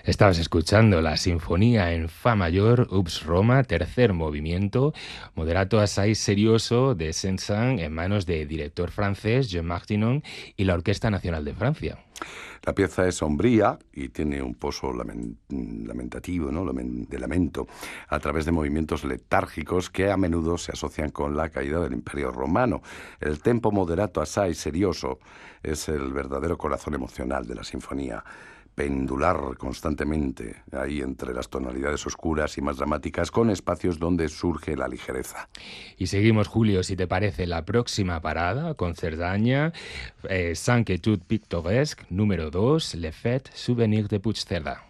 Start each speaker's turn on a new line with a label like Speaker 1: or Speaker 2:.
Speaker 1: Estabas escuchando la Sinfonía en Fa mayor, Ups Roma, tercer movimiento, moderato assai serioso de Saint-Saëns en manos del director francés Jean Martinon y la Orquesta Nacional de Francia.
Speaker 2: La pieza es sombría y tiene un pozo lamentativo, ¿no? De lamento, a través de movimientos letárgicos que a menudo se asocian con la caída del Imperio Romano. El tempo moderato assai serioso es el verdadero corazón emocional de la sinfonía. Pendular constantemente ahí entre las tonalidades oscuras y más dramáticas, con espacios donde surge la ligereza.
Speaker 1: Y seguimos, Julio, si te parece, la próxima parada con Cerdaña, Cinq Etudes Pictoresques, número 2, Le Fête Souvenir de Puigcerdà.